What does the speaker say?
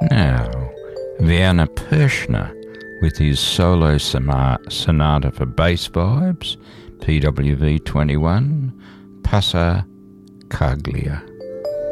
Now, Werner Perschner with his solo sonata for bass vibes, PWV 21, Passa Caglia.